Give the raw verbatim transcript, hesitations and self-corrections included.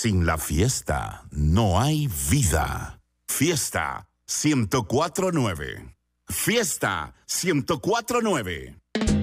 Sin la fiesta no hay vida. Fiesta ciento cuatro punto nueve. Fiesta ciento cuatro punto nueve.